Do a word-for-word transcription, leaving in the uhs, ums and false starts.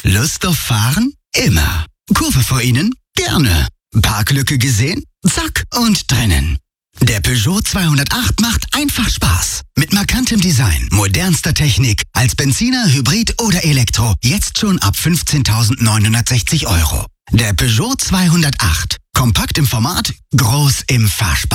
Lust auf Fahren? Immer. Kurve vor Ihnen? Gerne. Parklücke gesehen? Zack und drinnen. Der Peugeot zweihundertacht macht einfach Spaß. Mit markantem Design, modernster Technik, als Benziner, Hybrid oder Elektro. Jetzt schon ab fünfzehntausendneunhundertsechzig Euro. Der Peugeot zweihundertacht. Kompakt im Format, groß im Fahrspaß.